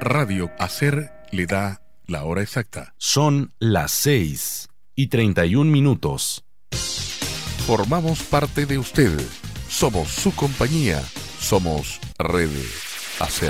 Radio Hacer le da la hora exacta. Son las 6:31. Formamos parte de usted. Somos su compañía. Somos Red Hacer.